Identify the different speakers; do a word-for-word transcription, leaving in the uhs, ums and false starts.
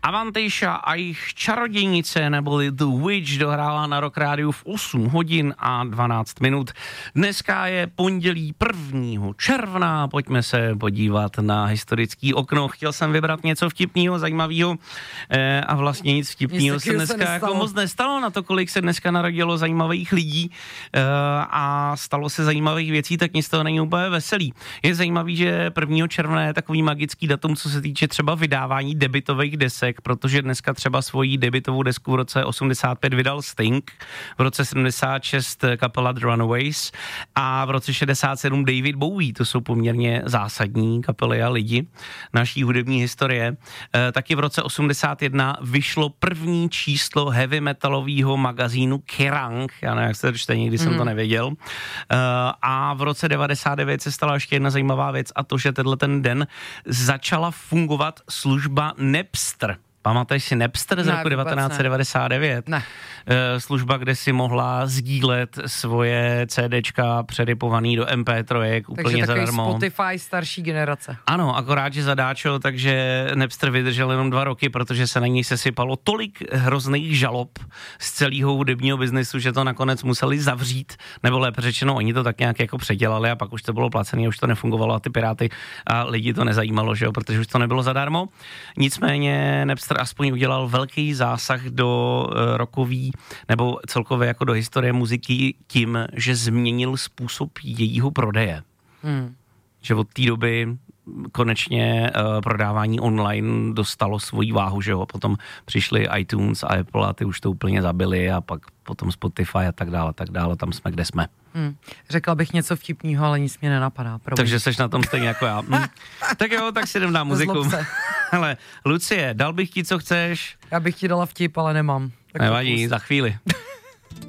Speaker 1: Avantasia a jejich čarodějnice neboli The Witch dohrála na Rock Rádiu v osm hodin a dvanáct minut. Dneska je pondělí prvního června, pojďme se podívat na historický okno. Chtěl jsem vybrat něco vtipného, zajímavého eh, a vlastně nic vtipného se dneska se jako moc nestalo na to, kolik se dneska narodilo zajímavých lidí eh, a stalo se zajímavých věcí, tak nic toho není úplně veselý. Je zajímavý, že prvního června je takový magický datum, co se týče třeba vydávání debutových desek, protože dneska třeba svoji debutovou desku v roce osmdesát pět vydal Sting, v roce sedmdesát šest kapela The Runaways a v roce šedesát sedm David Bowie. To jsou poměrně zásadní kapely a lidi naší hudební historie. E, taky v roce osmdesát jedna vyšlo první číslo heavy metalového magazínu Kerrang. Já nevím, jak se to čte, nikdy jsem mm. to nevěděl. E, a v roce devadesát devět se stala ještě jedna zajímavá věc a to, že tenhle ten den začala fungovat služba Napster. Pamatuješ si Napster z ne, roku devatenáct set devadesát devět?
Speaker 2: Ne.
Speaker 1: E, služba, kde si mohla sdílet svoje CDčka předipovaný do em pé tři úplně zadarmo.
Speaker 2: Takže Spotify starší generace.
Speaker 1: Ano, akorát, že zadáčo, takže Napster vydržel jenom dva roky, protože se na něj sesypalo tolik hrozných žalob z celého hudebního biznesu, že to nakonec museli zavřít, nebo lépe řečeno, oni to tak nějak jako předělali a pak už to bylo placené, už to nefungovalo a ty piráty a lidi to nezajímalo, že jo, protože už to nebylo zadarmo. Nicméně Napster aspoň udělal velký zásah do uh, rockový nebo celkově jako do historie muziky tím, že změnil způsob jejího prodeje. Hmm. Že od té doby konečně uh, prodávání online dostalo svoji váhu, že jo, potom přišli iTunes a Apple a ty už to úplně zabili a pak potom Spotify a tak dále, tak dále, tam jsme, kde jsme.
Speaker 2: Hmm. Řekla bych něco vtipného, ale nic mě nenapadá. Promiň.
Speaker 1: Takže seš na tom stejně jako já. Hm. Tak jo, tak si jdem na muziku. Hele, Lucie, dal bych ti, co chceš.
Speaker 2: Já bych ti dala vtip, ale nemám. Tak
Speaker 1: nevadí, za chvíli.